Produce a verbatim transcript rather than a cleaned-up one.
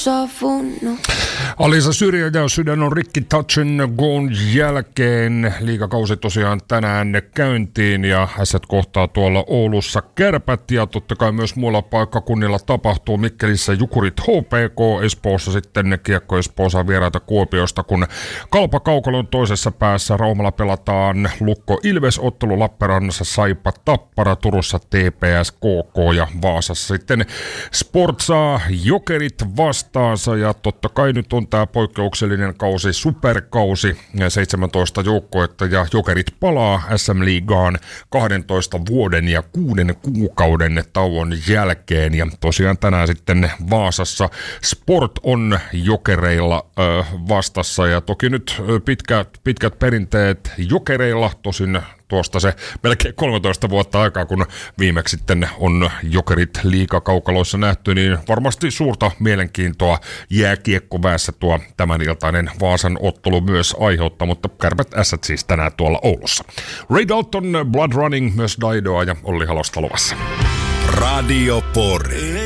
saapunut. Alisa Syrjä ja Sydän on rikki touch and go'n jälkeen. Liigakausi tosiaan tänään käyntiin ja Ässät kohtaa tuolla Oulussa Kärpät ja totta kai myös muilla paikkakunnilla tapahtuu. Mikkelissä Jukurit H P K, Espoossa sitten Kiekko Espoo saa vieraita Kuopiosta, kun Kalpa Kaukalon toisessa päässä. Raumalla pelataan Lukko Ilves ottelu, Lappeenrannassa Saipa Tappara, Turussa T P S K K ja Vaasassa sitten Sport saa Jokerit vastaansa ja totta kai nyt on tämä poikkeuksellinen kausi, superkausi, seitsemäntoista joukkuetta ja Jokerit palaa S M-liigaan kahdentoista vuoden ja kuuden kuukauden tauon jälkeen ja tosiaan tänään sitten Vaasassa Sport on Jokereilla ö, vastassa ja toki nyt pitkät, pitkät perinteet Jokereilla, tosin tuosta se melkein kolmetoista vuotta aikaa, kun viimeksi sitten on Jokerit liigakaukaloissa nähty, niin varmasti suurta mielenkiintoa jääkiekkoväessä tuo tämäniltainen Vaasan ottelu myös aiheuttaa, mutta Kärpät Ässät siis tänään tuolla Oulussa. Ray Dalton, Blood Running, myös Daidoa ja Olli Halosta luvassa. Radio Pori.